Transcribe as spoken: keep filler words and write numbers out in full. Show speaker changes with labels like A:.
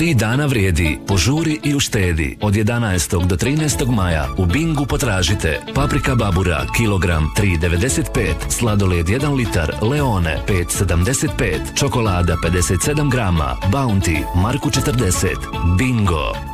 A: Tri dana vrijedi, požuri i uštedi. Od jedanaestog do trinaestog maja u Bingu potražite paprika babura kilogram tri devedeset pet, sladoled jedan litar, Leone pet sedamdeset pet, čokolada pedeset sedam grama, Bounty marku četrdeset. Bingo.